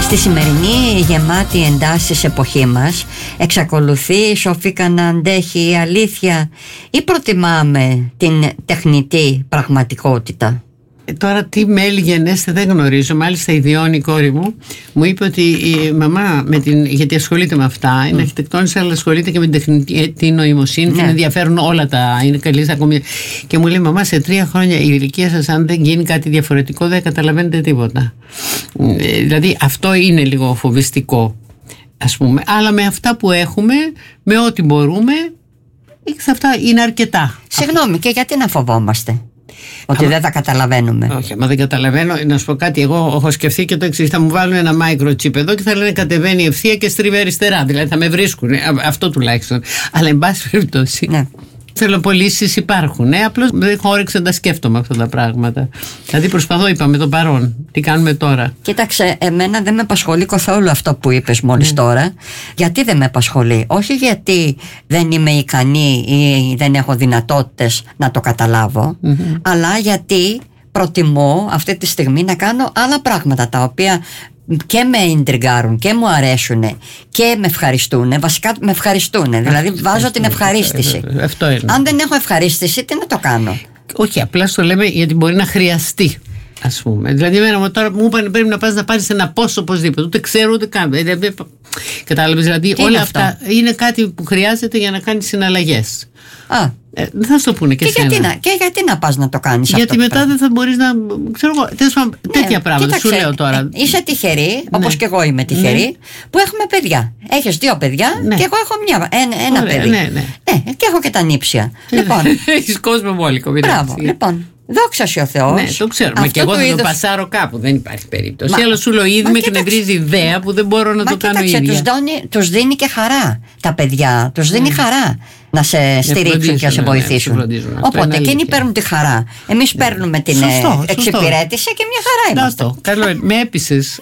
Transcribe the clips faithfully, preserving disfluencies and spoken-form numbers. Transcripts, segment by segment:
Στη σημερινή γεμάτη εντάσεις εποχή μας, εξακολουθεί η Σοφίκα να αντέχει η αλήθεια ή προτιμάμε την τεχνητή πραγματικότητα? Ε, τώρα τι μέλη γενέστε δεν γνωρίζω. Μάλιστα η Διόνη, η κόρη μου, μου είπε ότι η μαμά, με την, γιατί ασχολείται με αυτά, είναι mm. αρχιτεκτόνισσα, αλλά ασχολείται και με την τεχνητή νοημοσύνη, yeah. την ενδιαφέρουν όλα τα, είναι καλή στα κομμάτια. Και μου λέει, μαμά, σε τρία χρόνια η ηλικία σας, αν δεν γίνει κάτι διαφορετικό, δεν καταλαβαίνετε τίποτα. Ε, δηλαδή αυτό είναι λίγο φοβιστικό, ας πούμε. Αλλά με αυτά που έχουμε, με ό,τι μπορούμε, αυτά είναι αρκετά. Συγγνώμη, και γιατί να φοβόμαστε? Ότι άμα, δεν θα καταλαβαίνουμε. Όχι, μα δεν καταλαβαίνω. Να σου πω κάτι. Εγώ έχω σκεφτεί και το εξής. Θα μου βάλουν ένα microchip εδώ και θα λένε κατεβαίνει ευθεία και στρίβει αριστερά. Δηλαδή θα με βρίσκουν. Αυτό τουλάχιστον. Αλλά εν πάση περιπτώσει. Ναι. Θελοπολίσεις υπάρχουν. Ε, απλώς δεν έχω όρεξη να τα σκέφτομαι αυτά τα πράγματα. Δηλαδή προσπαθώ, είπαμε, το παρόν. Τι κάνουμε τώρα? Κοίταξε, εμένα δεν με απασχολεί καθόλου αυτό που είπες μόλις mm. τώρα. Γιατί δεν με απασχολεί? Όχι γιατί δεν είμαι ικανή ή δεν έχω δυνατότητες να το καταλάβω, mm-hmm. αλλά γιατί προτιμώ αυτή τη στιγμή να κάνω άλλα πράγματα τα οποία και με ιντριγκάρουν και μου αρέσουν και με ευχαριστούν. Βασικά με ευχαριστούν. Δηλαδή βάζω την ευχαρίστηση. Αυτό είναι. Αν δεν έχω ευχαρίστηση, τι να το κάνω? Όχι, απλά το λέμε γιατί μπορεί να χρειαστεί. Ας πούμε. Δηλαδή, εμένα τώρα μου είπαν πρέπει να πας να πάρεις ένα πόσο οπωσδήποτε. Ούτε ξέρω ούτε καν. Κατάλαβες? Δηλαδή, όλα είναι αυτά αυτό? Είναι κάτι που χρειάζεται για να κάνεις συναλλαγές. Α. Ε, δεν θα σου το πούνε και, και, σένα. Γιατί να, και γιατί να πας να το κάνεις? Γιατί αυτό μετά πράγμα. δεν θα μπορείς να. Ξέρω εγώ, ναι, τέτοια πράγματα. Κοίταξε, σου λέω τώρα. Είσαι τυχερή, ναι. όπως και εγώ είμαι τυχερή, ναι. που έχουμε παιδιά. Έχεις δύο παιδιά, ναι. και εγώ έχω μια, ένα, ένα Ωραία, παιδί. Ναι, ναι. ναι, και έχω και τα νύψια. Λοιπόν. Έχεις κόσμο μπόλικο. Μπράβο, λοιπόν. Δόξα σοι ο Θεός. Ναι, το ξέρουμε. Αυτό και εγώ θα είδος... το πασάρω κάπου. Δεν υπάρχει περίπτωση. Μα, αλλά σου λέω ήδη με εκνευρίζει ιδέα που δεν μπορώ να μα, το κάνω ίδια. Τους, δώνει, τους δίνει και χαρά τα παιδιά. Τους δίνει ναι. χαρά να σε στηρίξουν και να σε βοηθήσουν. Ναι, οπότε εκείνοι παίρνουν τη χαρά. Εμείς ναι. παίρνουμε την σωστό, εξυπηρέτηση σωστό. Και μια χαρά είμαστε. Να το. Καλό, με έπεισες.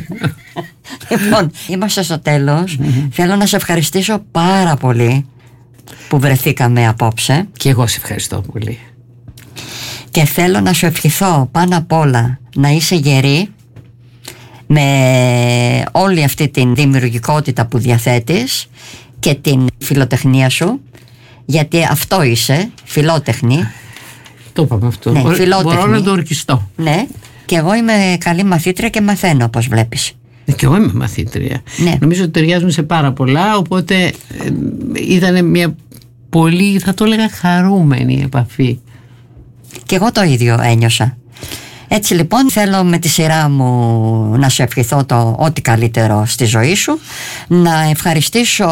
Λοιπόν, είμαστε στο τέλος. Θέλω να σε ευχαριστήσω πάρα πολύ που βρεθήκαμε απόψε. Και εγώ σε ευχαριστώ πολύ. Και θέλω να σου ευχηθώ πάνω απ' όλα να είσαι γερή με όλη αυτή την δημιουργικότητα που διαθέτεις και την φιλοτεχνία σου, γιατί αυτό είσαι, φιλότεχνη. Το είπαμε αυτό. Ναι, φιλότεχνη. Μπορώ να το ορκιστώ. Ναι, και εγώ είμαι καλή μαθήτρια και μαθαίνω, όπως βλέπεις. Και εγώ είμαι μαθήτρια. Ναι. Νομίζω ότι ταιριάζουμε σε πάρα πολλά, οπότε ε, ήταν μια πολύ, θα το έλεγα, χαρούμενη επαφή. Και εγώ το ίδιο ένιωσα. Έτσι λοιπόν θέλω με τη σειρά μου να σου ευχηθώ το ό,τι καλύτερο στη ζωή σου, να ευχαριστήσω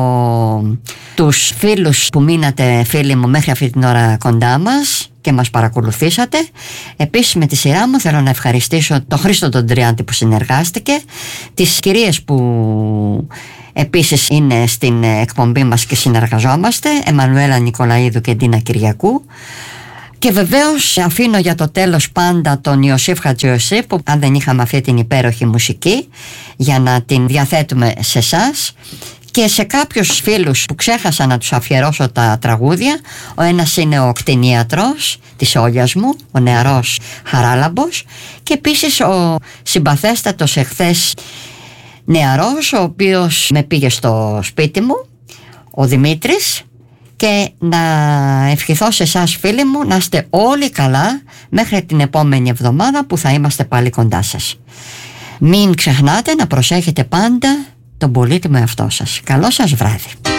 τους φίλους που μείνατε φίλοι μου μέχρι αυτή την ώρα κοντά μας και μας παρακολουθήσατε. Επίσης με τη σειρά μου θέλω να ευχαριστήσω τον Χρήστο τον Τριάντη που συνεργάστηκε, τις κυρίες που επίσης είναι στην εκπομπή μας και συνεργαζόμαστε, Εμμανουέλα Νικολαίδου και Ντίνα Κυριακού. Και βεβαίως αφήνω για το τέλος πάντα τον Ιωσήφ Χατζιωσήπ, που αν δεν είχαμε αυτή την υπέροχη μουσική για να την διαθέτουμε σε εσάς και σε κάποιους φίλους που ξέχασα να τους αφιερώσω τα τραγούδια. Ο ένας είναι ο κτηνίατρος της Όλιας μου, ο νεαρός Χαράλαμπος, και επίσης ο συμπαθέστατος εχθές νεαρός, ο οποίος με πήγε στο σπίτι μου, ο Δημήτρης. Και να ευχηθώ σε εσάς φίλοι μου να είστε όλοι καλά μέχρι την επόμενη εβδομάδα που θα είμαστε πάλι κοντά σας. Μην ξεχνάτε να προσέχετε πάντα τον πολύτιμο εαυτό σας. Καλό σας βράδυ.